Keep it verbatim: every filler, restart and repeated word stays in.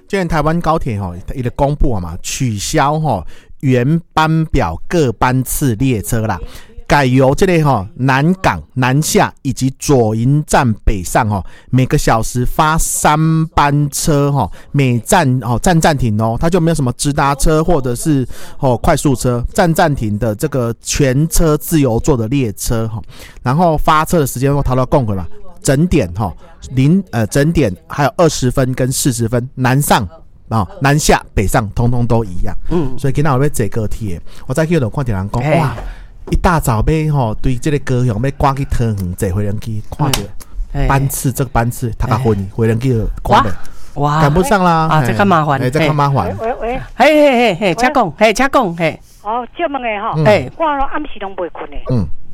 今年台湾高铁哈，伊就公布嘛，取消哈原班表各班次列车啦。改由这类哈南港、南下以及左营站北上哈，每个小时发三班车哈，每站哦站暂停哦，它就没有什么直达车或者是哦快速车，站暂停的这个全车自由座的列车哈，然后发车的时间我讨到共轨嘛，整点哈零呃整点还有二十分跟四十分南上啊、哦、南下北上通通都一样，嗯，所以今天我要坐高铁，我再去就看到人讲哇。一大早要吼对这个高雄要赶去桃园坐回人机，看到班次这个班次，他个昏回人机就赶不哇赶不上啦啊！这个麻烦， 哎，这个麻烦。 喂喂， 嘿嘿嘿嘿，请讲，嘿，请讲，嘿。 哦，借问的吼， 嘿， 我咯暗时拢袂困的。 嗯，